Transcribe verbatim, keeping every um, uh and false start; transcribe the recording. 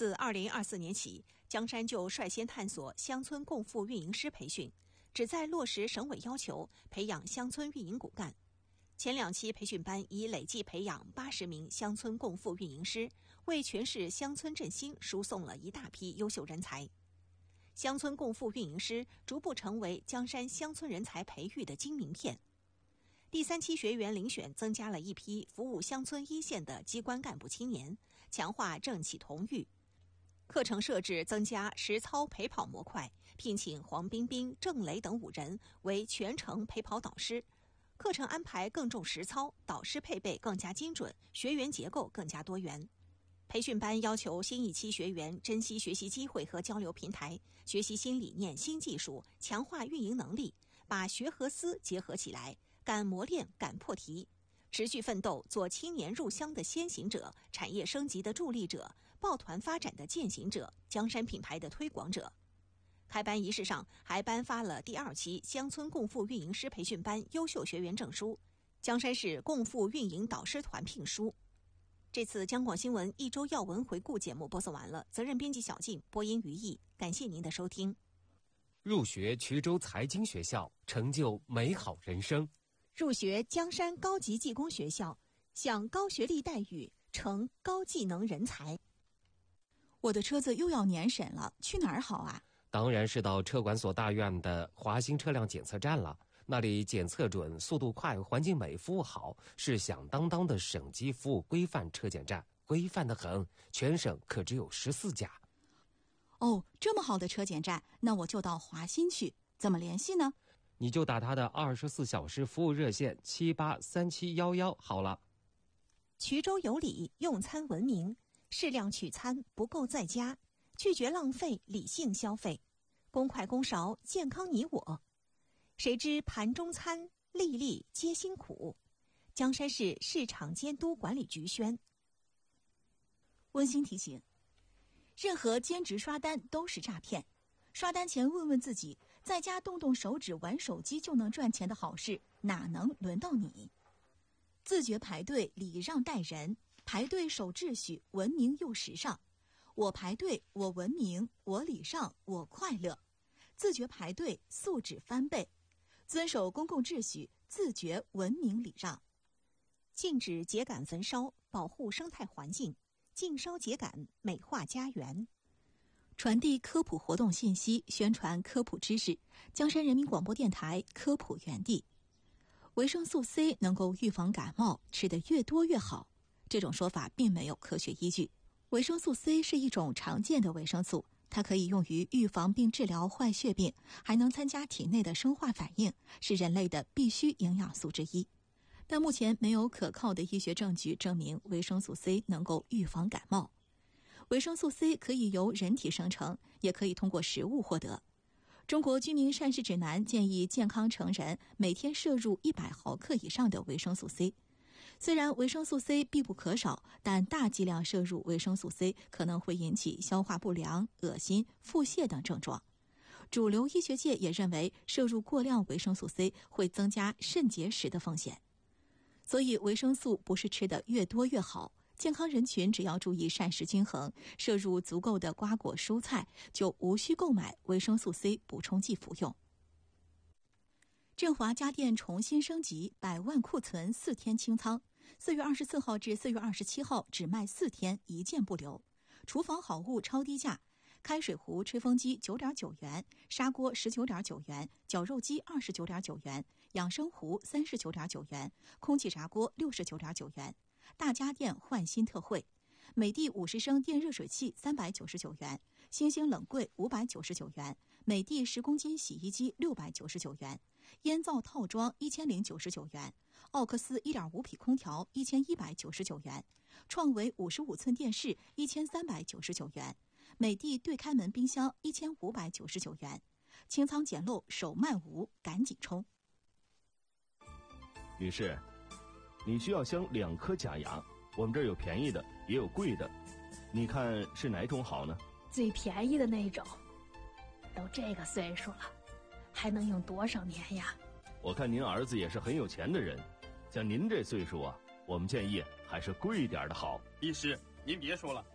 自二零二四年起，江山就率先探索乡村共付运营师培训，旨在落实省委要求，培养乡村运营骨干。前两期培训班已累计培养八十名乡村共付运营师，为全市乡村振兴输送了一大批优秀人才。乡村共付运营师逐步成为江山乡村人才培育的金名片。第三期学员遴选增加了一批服务乡村一线的机关干部青年，强化政企同育。课程设置增加实操陪跑模块，聘请黄冰冰、郑雷等五人为全程陪跑导师。课程安排更重实操，导师配备更加精准，学员结构更加多元。培训班要求新一期学员珍惜学习机会和交流平台，学习新理念、新技术，强化运营能力，把学和思结合起来，敢磨练、敢破题，持续奋斗，做青年入乡的先行者，产业升级的助力者，抱团发展的践行者，江山品牌的推广者。开班仪式上还颁发了第二期乡村共付运营师培训班优秀学员证书、江山市共付运营导师团聘书。这次江广新闻一周要闻回顾节目播送完了，责任编辑小静，播音于毅，感谢您的收听。 入学衢州财经学校，成就美好人生。 入学江山高级技工学校，享高学历待遇，成高技能人才。 我的车子又要年审了，去哪儿好啊？ 当然是到车管所大院的华新车辆检测站了，那里检测准、速度快、环境美、服务好，是响当当的省级服务规范车检站，规范得很，全省可只有十四家。 哦，这么好的车检站，那我就到华新去，怎么联系呢？ 你就打他的二十四小时服务热线七八三七幺幺好了。 衢州有礼，用餐文明，适量取餐，不够在家，拒绝浪费，理性消费，公筷公勺，健康你我。谁知盘中餐，粒粒皆辛苦。江山市市场监督管理局宣。 温馨提醒：任何兼职刷单都是诈骗。刷单前问问自己，在家动动手指玩手机就能赚钱的好事，哪能轮到你？自觉排队，礼让待人，排队守秩序，文明又时尚。我排队，我文明，我礼让，我快乐。自觉排队，素质翻倍。遵守公共秩序，自觉文明礼让。 禁止秸秆焚烧，保护生态环境；禁烧秸秆，美化家园。 传递科普活动信息，宣传科普知识。江山人民广播电台科普园地。维生素 C 能够预防感冒，吃得越多越好。这种说法并没有科学依据。维生素 C 是一种常见的维生素，它可以用于预防并治疗坏血病，还能参加体内的生化反应，是人类的必需营养素之一。但目前没有可靠的医学证据证明维生素 C 能够预防感冒。维生素 C 可以由人体生成，也可以通过食物获得。中国居民膳食指南建议健康成人每天摄入一百毫克以上的维生素 C。虽然维生素 C 必不可少，但大剂量摄入维生素 C 可能会引起消化不良、恶心、腹泻等症状。主流医学界也认为，摄入过量维生素 C 会增加肾结石的风险。所以维生素不是吃得越多越好，健康人群只要注意膳食均衡，摄入足够的瓜果蔬菜，就无需购买维生素 C 补充剂服用。振华家电重新升级，百万库存四天清仓，四月二十四号至四月二十七号只卖四天，一件不留。厨房好物超低价，开水壶、吹风机九点九元，砂锅十九点九元，绞肉机二十九点九元，养生壶三十九点九元，空气炸锅六十九点九元。大家电换新特惠，美的五十升电热水器三百九十九元，星星冷柜五百九十九元，美的十公斤洗衣机六百九十九元，烟灶套装一千零九十九元，奥克斯一点五匹空调一千一百九十九元，创维五十五寸电视一千三百九十九元，美的对开门冰箱一千五百九十九元。清仓捡漏，手慢无，赶紧冲！ 女士，你需要镶两颗假牙，我们这儿有便宜的，也有贵的，你看是哪种好呢？ 最便宜的那种。都这个岁数了，还能用多少年呀？ 我看您儿子也是很有钱的人，像您这岁数啊，我们建议还是贵一点的好。 医师，您别说了，